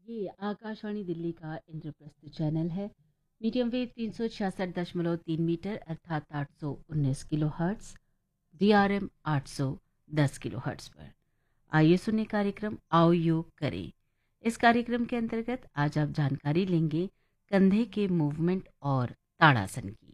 ये आकाशवाणी दिल्ली का इंद्रप्रस्थ चैनल है। मीडियम वेव 366.3 मीटर अर्थात 819 kilo hertz, DRM 810 kilo hertz पर। आइए सुने कार्यक्रम आओ योग करें। इस कार्यक्रम के अंतर्गत आज आप जानकारी लेंगे कंधे के मूवमेंट और ताड़ासन की।